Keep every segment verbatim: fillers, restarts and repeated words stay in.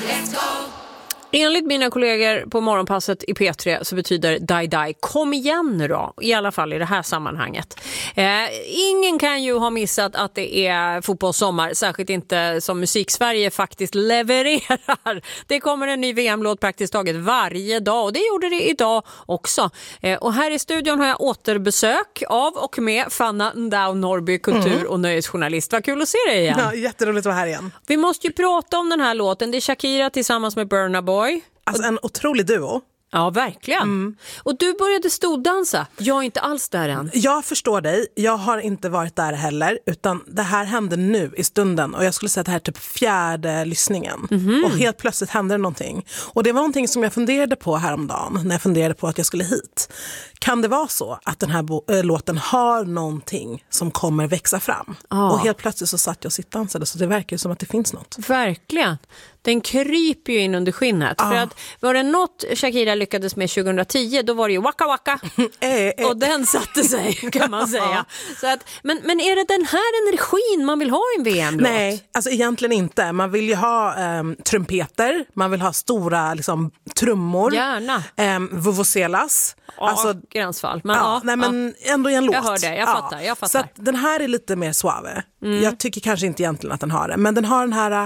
let's go. Enligt mina kollegor på morgonpasset i P tre så betyder die die kom igen nu då, i alla fall i det här sammanhanget. Eh, ingen kan ju ha missat att det är fotbollssommar, särskilt inte som Musiksverige faktiskt levererar. Det kommer en ny V M-låt praktiskt taget varje dag och det gjorde det idag också. Eh, och här i studion har jag återbesök av och med Fanna Ndao Norby, kultur- mm. och nöjesjournalist. Vad kul att se dig igen. Ja, jätteroligt att vara här igen. Vi måste ju prata om den här låten. Det är Shakira tillsammans med Burna Boy. Alltså en otrolig duo. Ja, verkligen. Mm. Och du började stoddansa. Jag är inte alls där än. Jag förstår dig. Jag har inte varit där heller. Utan det här hände nu i stunden. Och jag skulle säga att det här är typ fjärde lyssningen. Mm-hmm. Och helt plötsligt hände det någonting. Och det var någonting som jag funderade på häromdagen. När jag funderade på att jag skulle hit. Kan det vara så att den här bo- äh, låten har någonting som kommer växa fram? Ah. Och helt plötsligt så satt jag och sittdansade. Så det verkar som att det finns något. Verkligen. Den kryper ju in under skinnet. Ah. För att var det något Shakira lyckades med tjugohundratio, då var det ju Waka Waka. eh, eh. Och den satte sig, kan man säga. Så att, men, men är det den här energin man vill ha i en V M-låt? Nej, alltså egentligen inte. Man vill ju ha um, trumpeter, man vill ha stora liksom, trummor. Gärna. Um, vuvuzelas. Ja, alltså, gränsfall. Men, ja, ja, nej, men ja. ändå i en låt. Jag hör det, jag fattar. Jag fattar. Så att den här är lite mer suave. Mm. Jag tycker kanske inte egentligen att den har det. Men den har den här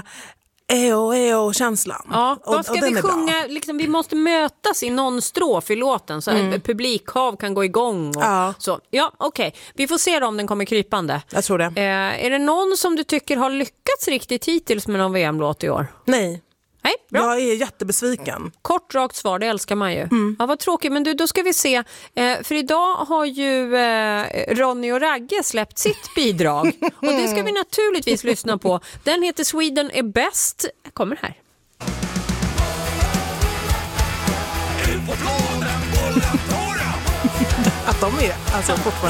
eo eo känslan. Ja, och, vad ska vi sjunga? Liksom, vi måste mötas i någon strof i låten så mm. att publikhav kan gå igång. Och ja, så. Ja, okej. Okay. Vi får se om den kommer krypande. Jag tror det. Eh, är det någon som du tycker har lyckats riktigt hittills med någon V M-låt i år? Nej. Nej, bra. Jag är jättebesviken. Kort, rakt svar, det älskar man ju. Mm. Ja, vad tråkigt, men du, då ska vi se. Eh, för idag har ju eh, Ronny och Ragge släppt sitt bidrag. Och det ska vi naturligtvis lyssna på. Den heter Sweden är bäst. Kommer här. Att de är alltså fortfarande